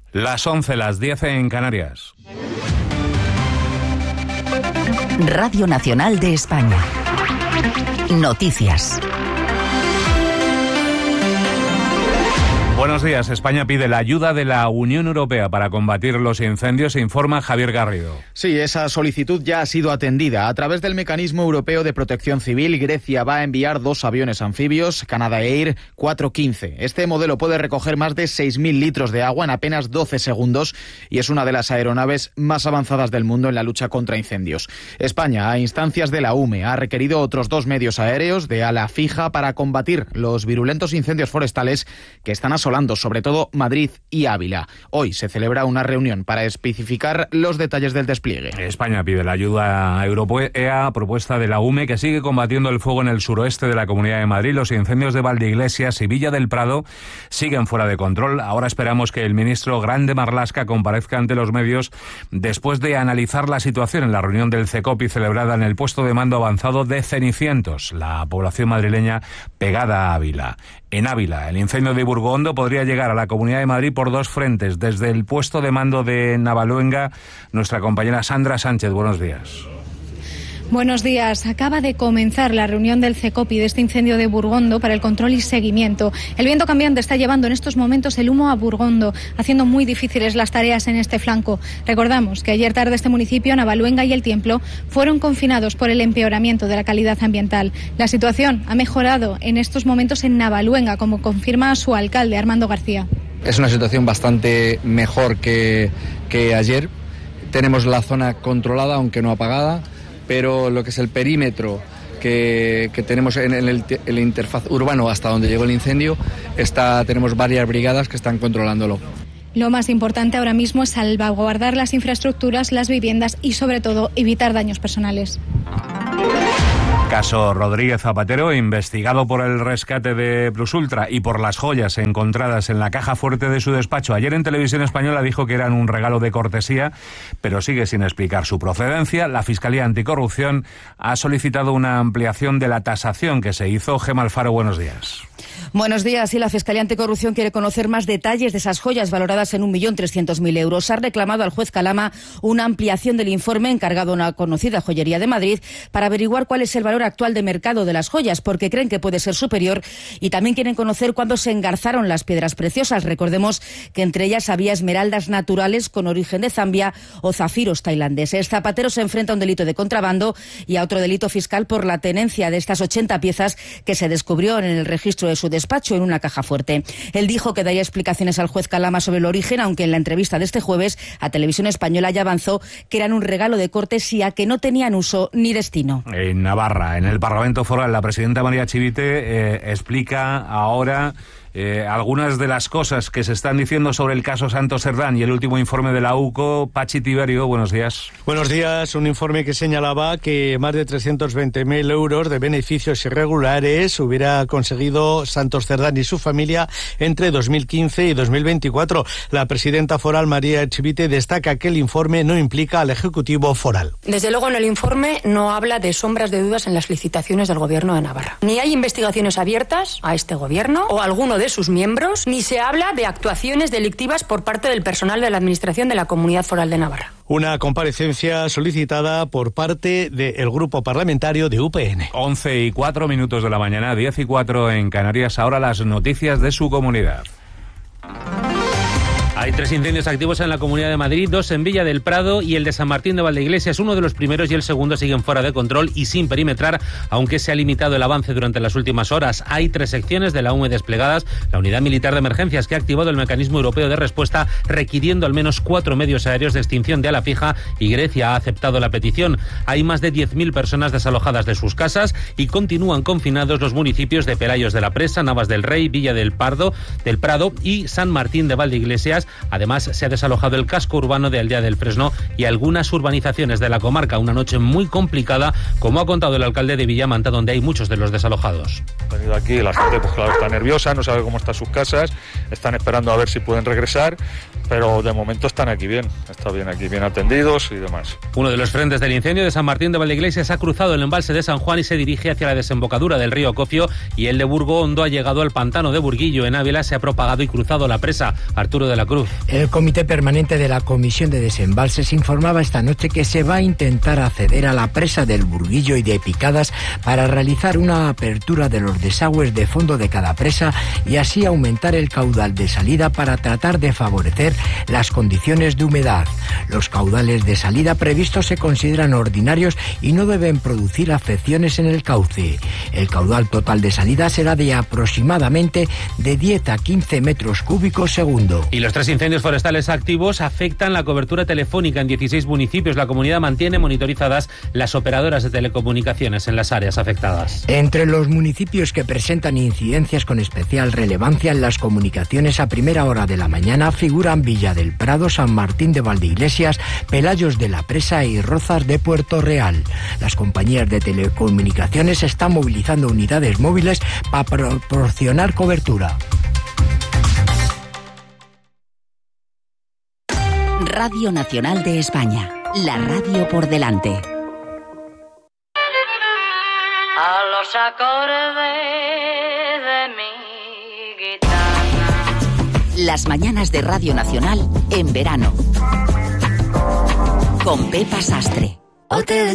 Las 11, las 10 en Canarias. Radio Nacional de España. Noticias. Buenos días. España pide la ayuda de la Unión Europea para combatir los incendios, informa Javier Garrido. Sí, esa solicitud ya ha sido atendida. A través del Mecanismo Europeo de Protección Civil, Grecia va a enviar 2 aviones anfibios, Canadair 415. Este modelo puede recoger más de 6.000 litros de agua en apenas 12 segundos y es una de las aeronaves más avanzadas del mundo en la lucha contra incendios. España, a instancias de la UME, ha requerido otros 2 medios aéreos de ala fija para combatir los virulentos incendios forestales que están asolando sobre todo Madrid y Ávila. Hoy se celebra una reunión para especificar los detalles del despliegue. España pide la ayuda europea a propuesta de la UME, que sigue combatiendo el fuego en el suroeste de la Comunidad de Madrid. Los incendios de Valdeiglesias y Villa del Prado siguen fuera de control. Ahora esperamos que el ministro Grande Marlaska comparezca ante los medios después de analizar la situación en la reunión del CECOPI celebrada en el puesto de mando avanzado de Cenicientos, la población madrileña pegada a Ávila. En Ávila, el incendio de Burgondo podría llegar a la Comunidad de Madrid por 2 frentes. Desde el puesto de mando de Navaluenga, nuestra compañera Sandra Sánchez, buenos días. Buenos días. Acaba de comenzar la reunión del CECOPI de este incendio de Burgondo para el control y seguimiento. El viento cambiante está llevando en estos momentos el humo a Burgondo, haciendo muy difíciles las tareas en este flanco. Recordamos que ayer tarde este municipio, Navaluenga y El Tiemplo fueron confinados por el empeoramiento de la calidad ambiental. La situación ha mejorado en estos momentos en Navaluenga, como confirma su alcalde, Armando García. Es una situación bastante mejor que ayer. Tenemos la zona controlada, aunque no apagada, pero lo que es el perímetro que tenemos en el interfaz urbano hasta donde llegó el incendio, tenemos varias brigadas que están controlándolo. Lo más importante ahora mismo es salvaguardar las infraestructuras, las viviendas y sobre todo evitar daños personales. Caso Rodríguez Zapatero, investigado por el rescate de Plusultra y por las joyas encontradas en la caja fuerte de su despacho. Ayer en Televisión Española dijo que eran un regalo de cortesía, pero sigue sin explicar su procedencia. La Fiscalía Anticorrupción ha solicitado una ampliación de la tasación que se hizo. Gemma Alfaro, buenos días. Buenos días. Sí, la Fiscalía Anticorrupción quiere conocer más detalles de esas joyas valoradas en 1.300.000 euros. Ha reclamado al juez Calama una ampliación del informe encargado a una conocida joyería de Madrid para averiguar cuál es el valor actual de mercado de las joyas, porque creen que puede ser superior, y también quieren conocer cuándo se engarzaron las piedras preciosas. Recordemos que entre ellas había esmeraldas naturales con origen de Zambia o zafiros tailandeses. Zapatero se enfrenta a un delito de contrabando y a otro delito fiscal por la tenencia de estas 80 piezas que se descubrió en el registro de su despacho en una caja fuerte. Él dijo que daría explicaciones al juez Calama sobre el origen, aunque en la entrevista de este jueves a Televisión Española ya avanzó que eran un regalo de cortesía, que no tenían uso ni destino. En Navarra, en el Parlamento Foral, la presidenta María Chivite explica ahora algunas de las cosas que se están diciendo sobre el caso Santos Cerdán y el último informe de la UCO. Pachi Tiberio, buenos días. Buenos días. Un informe que señalaba que más de 320.000 euros de beneficios irregulares hubiera conseguido Santos Cerdán y su familia entre 2015 y 2024. La presidenta foral, María Chivite, destaca que el informe no implica al Ejecutivo foral. Desde luego, en el informe no habla de sombras de dudas en las licitaciones del Gobierno de Navarra. Ni hay investigaciones abiertas a este Gobierno o a alguno de sus miembros, ni se habla de actuaciones delictivas por parte del personal de la Administración de la Comunidad Foral de Navarra. Una comparecencia solicitada por parte del grupo parlamentario de UPN. 11:04 de la mañana, 10:04 en Canarias. Ahora las noticias de su comunidad. Hay 3 incendios activos en la Comunidad de Madrid, 2 en Villa del Prado y el de San Martín de Valdeiglesias. Uno de los primeros y el segundo siguen fuera de control y sin perimetrar, aunque se ha limitado el avance durante las últimas horas. Hay 3 secciones de la UME desplegadas, la Unidad Militar de Emergencias, que ha activado el Mecanismo Europeo de Respuesta, requiriendo al menos 4 medios aéreos de extinción de ala fija, y Grecia ha aceptado la petición. Hay más de 10.000 personas desalojadas de sus casas y continúan confinados los municipios de Pelayos de la Presa, Navas del Rey, Villa del Prado y San Martín de Valdeiglesias. Además, se ha desalojado el casco urbano de Aldea del Fresno y algunas urbanizaciones de la comarca. Una noche muy complicada, como ha contado el alcalde de Villamanta, donde hay muchos de los desalojados. Han venido aquí, la gente pues claro, está nerviosa, no sabe cómo están sus casas, están esperando a ver si pueden regresar, pero de momento están aquí bien, están bien aquí, bien atendidos y demás. Uno de los frentes del incendio de San Martín de Valdeiglesias ha cruzado el embalse de San Juan y se dirige hacia la desembocadura del río Cofio, y el de Burgondo ha llegado al pantano de Burguillo. En Ávila se ha propagado y cruzado la presa. Arturo de la Cruz Cruz. El Comité Permanente de la Comisión de Desembalses informaba esta noche que se va a intentar acceder a la presa del Burguillo y de Picadas para realizar una apertura de los desagües de fondo de cada presa y así aumentar el caudal de salida para tratar de favorecer las condiciones de humedad. Los caudales de salida previstos se consideran ordinarios y no deben producir afecciones en el cauce. El caudal total de salida será de aproximadamente de 10 a 15 metros cúbicos segundo. Y los 3 incendios forestales activos afectan la cobertura telefónica en 16 municipios. La comunidad mantiene monitorizadas las operadoras de telecomunicaciones en las áreas afectadas. Entre los municipios que presentan incidencias con especial relevancia en las comunicaciones a primera hora de la mañana figuran Villa del Prado, San Martín de Valdeiglesias, Pelayos de la Presa y Rozas de Puerto Real. Las compañías de telecomunicaciones están movilizando unidades móviles para proporcionar cobertura. Radio Nacional de España, la radio por delante. A los acordes de mi guitarra. Las mañanas de Radio Nacional en verano. Con Pepa Sastre.